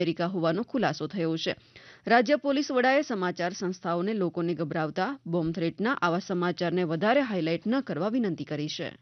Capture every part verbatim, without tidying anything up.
America હોવાનો ખુલાસો થયો છે. રાજ્ય પોલીસ વડાએ સમાચાર સંસ્થાઓને લોકોને ગભરાવતા બોમ્બ થ્રેટના આવા સમાચારને વધારે હાઇલાઇટ ન કરવા વિનંતી કરી છે.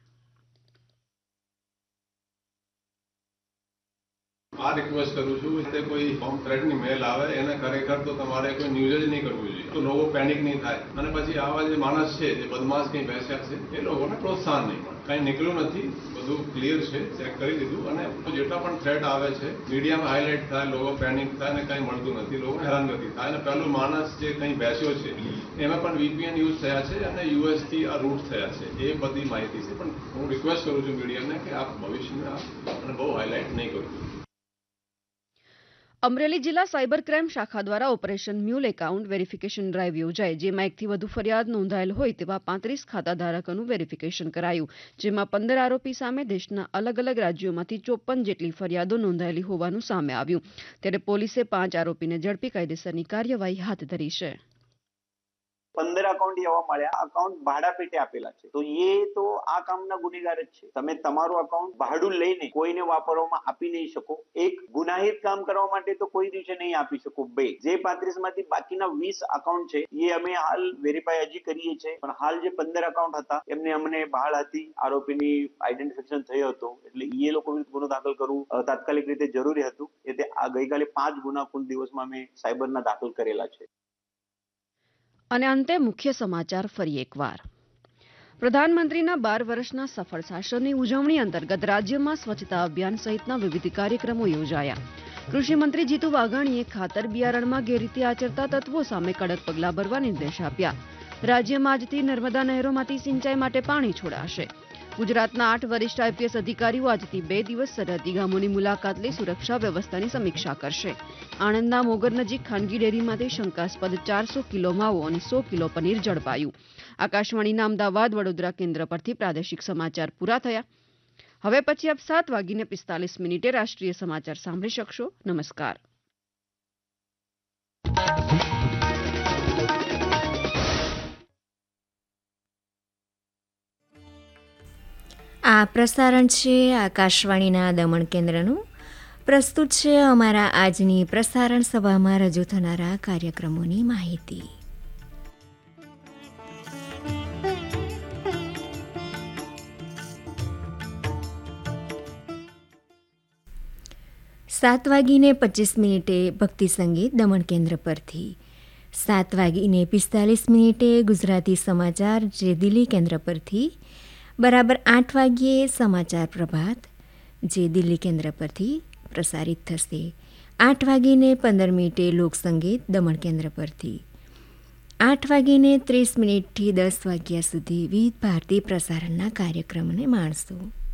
આ રિક્વેસ્ટ કરું છું કે કોઈ બોમ્બ થ્રેટની મેલ આવે એને ખરેખર તો તમારે કોઈ ન્યૂઝ જ નહીં કરવું જોઈએ, તો લોકો પેનિક નહીં થાય અને પછી આવા જે માણસ છે જે બદમાશ કંઈ બેસ્યા છે એ લોકોને પ્રોત્સાહન નહીં મળે. કંઈ નીકળ્યું નથી, બધું ક્લિયર છે, ચેક કરી દીધું અને જેટલા પણ થ્રેટ આવે છે મીડિયામાં હાઇલાઇટ થાય, લોકો પેનિક થાય અને કંઈ મળતું નથી, લોકો હેરાનગતિ થાય અને પહેલો માણસ જે કંઈ બેસ્યો છે એમાં પણ વીપીએન યુઝ થયા છે અને યુએસથી આ રૂટ થયા છે, એ બધી માહિતી છે. પણ હું રિક્વેસ્ટ કરું છું મીડિયાને કે આપ ભવિષ્યમાં આ બહુ હાઇલાઇટ નહીં કરવું. અમરેલી જિલ્લા સાયબર ક્રાઇમ શાખા દ્વારા operation mule account verification drive યોજાઈ, જેમાં એકથી વધુ ફરિયાદ નોંધાયેલ હોય તેવા પાંત્રીસ ખાતાધારકોનું વેરિફિકેશન કરાયું, જેમાં પંદર આરોપી સામે દેશના અલગ અલગ રાજ્યોમાંથી ચોપન જેટલી ફરિયાદો નોંધાયેલી હોવાનું સામે આવ્યું. ત્યારે પોલીસે પાંચ આરોપીને ઝડપી કાયદેસરની કાર્યવાહી હાથ ધરી છે. પંદર અકાઉન્ટ એવા મળ્યા, અકાઉન્ટ ભાડા પેટે આપેલા છે, તો એ તો આ કામના ગુનેગાર જ છે. તમે તમારું અકાઉન્ટ ભાડું લઈને કોઈને વાપરવામાં આપી નહીં શકો. એક ગુનાહિત કામ કરવા માટે તો કોઈ દિવસે નહીં આપી શકો. બે, જે પાંત્રીસ માંથી બાકીના વીસ અકાઉન્ટ છે એ અમે હાલ વેરીફાઈ હજી કરીએ છીએ, પણ હાલ જે પંદર અકાઉન્ટ હતા એમને અમને બહાર હતી આરોપીની આઈડેન્ટિફિકેશન થયો હતો, એટલે એ લોકો વિરુદ્ધ ગુનો દાખલ કરવું તાત્કાલિક રીતે જરૂરી હતું. એટલે આ ગઈકાલે પાંચ ગુના કુલ દિવસમાં અમે સાયબરના દાખલ કરેલા છે. અને અંતે મુખ્ય સમાચાર ફરી એકવાર. પ્રધાનમંત્રીના બાર વર્ષના સફળ શાસનની ઉજવણી અંતર્ગત રાજ્યમાં સ્વચ્છતા અભિયાન સહિતના વિવિધ કાર્યક્રમો યોજાયા. કૃષિમંત્રી જીતુ વાઘાણીએ ખાતર બિયારણમાં ગેરરીતિ આચરતા તત્વો સામે કડક પગલાં ભરવા નિર્દેશ આપ્યા. રાજ્યમાં આજથી નર્મદા નહેરોમાંથી સિંચાઈ માટે પાણી છોડાશે. ગુજરાતના આઠ વરિષ્ઠ આઈપીએસ અધિકારીઓ આજથી બે દિવસ સરહદી ગામોની મુલાકાત લઈ સુરક્ષા વ્યવસ્થાની સમીક્ષા કરશે. આણંદના મોગર નજીક ખાનગી ડેરીમાંથી શંકાસ્પદ ચારસો કિલો માવો અને સો કિલો પનીર ઝડપાયું. આકાશવાણીના અમદાવાદ વડોદરા કેન્દ્ર પરથી પ્રાદેશિક સમાચાર પૂરા થયા. હવે પછી આપ સાત વાગીને પિસ્તાલીસ મિનિટે રાષ્ટ્રીય સમાચાર સાંભળી શકશો. નમસ્કાર. આ પ્રસારણ છે આકાશવાણીના દમણ કેન્દ્રનું. પ્રસ્તુત છે અમારા આજની પ્રસારણ સભામાં રજૂ થનારા કાર્યક્રમોની માહિતી. સાત વાગીને પચીસ મિનિટે ભક્તિ સંગીત દમણ કેન્દ્ર પરથી, સાત વાગીને પિસ્તાલીસ મિનિટે ગુજરાતી સમાચાર જે દિલ્હી કેન્દ્ર પરથી, બરાબર આઠ વાગ્યે સમાચાર પ્રભાત જે દિલ્હી કેન્દ્ર પરથી પ્રસારિત થશે. આઠ વાગીને પંદર મિનિટે લોકસંગીત દમણ કેન્દ્ર પરથી, આઠ વાગીને ત્રીસ મિનિટથી દસ વાગ્યા સુધી વિવિધ ભારતી પ્રસારણના કાર્યક્રમને માણશો.